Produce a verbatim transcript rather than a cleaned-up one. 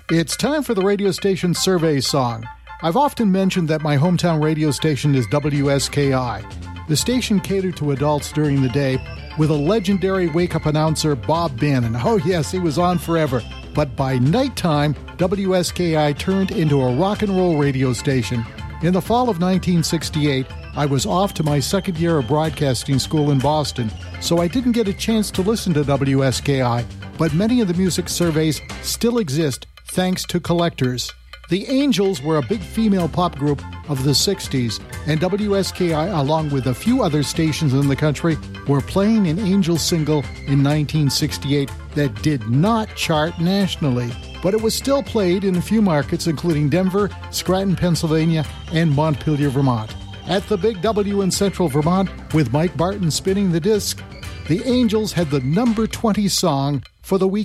It's time for the radio station survey song. I've often mentioned that my hometown radio station is W S K I. The station catered to adults during the day with a legendary wake-up announcer, Bob Bannon. Oh yes, he was on forever. But by nighttime, W S K I turned into a rock and roll radio station. In the fall of nineteen sixty-eight, I was off to my second year of broadcasting school in Boston, so I didn't get a chance to listen to W S K I, but many of the music surveys still exist thanks to collectors. The Angels were a big female pop group of the sixties, and W S K I, along with a few other stations in the country, were playing an Angels single in nineteen sixty-eight that did not chart nationally, but it was still played in a few markets, including Denver, Scranton, Pennsylvania, and Montpelier, Vermont. At the Big W in Central Vermont, with Mike Barton spinning the disc, the Angels had the number twenty song for the week